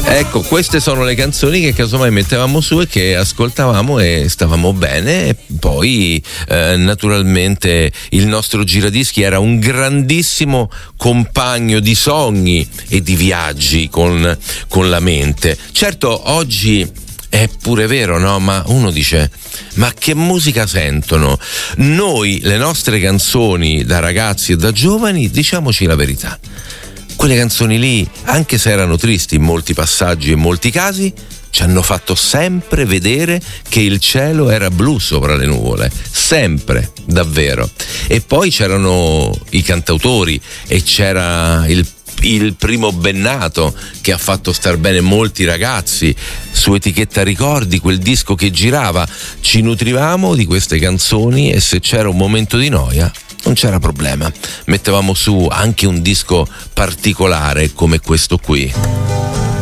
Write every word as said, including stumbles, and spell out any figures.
Ecco, queste sono le canzoni che casomai mettevamo su e che ascoltavamo e stavamo bene. E poi eh, naturalmente il nostro giradischi era un grandissimo compagno di sogni e di viaggi con, con la mente. Certo, oggi è pure vero, no? Ma uno dice: ma che musica sentono? Noi, le nostre canzoni da ragazzi e da giovani, diciamoci la verità, quelle canzoni lì, anche se erano tristi in molti passaggi e in molti casi, ci hanno fatto sempre vedere che il cielo era blu sopra le nuvole, sempre, davvero. E poi c'erano i cantautori e c'era il il primo Bennato che ha fatto star bene molti ragazzi. Su Etichetta Ricordi, quel disco che girava, ci nutrivamo di queste canzoni e se c'era un momento di noia non c'era problema, mettevamo su anche un disco particolare come questo qui.